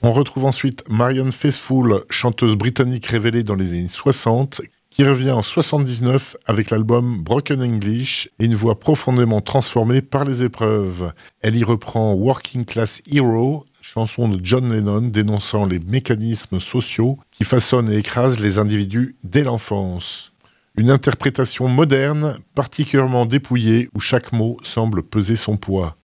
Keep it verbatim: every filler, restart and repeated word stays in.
On retrouve ensuite Marianne Faithfull, chanteuse britannique révélée dans les années soixante, qui revient en soixante-dix-neuf avec l'album Broken English et une voix profondément transformée par les épreuves. Elle y reprend Working Class Hero, chanson de John Lennon dénonçant les mécanismes sociaux qui façonnent et écrasent les individus dès l'enfance. Une interprétation moderne, particulièrement dépouillée, où chaque mot semble peser son poids.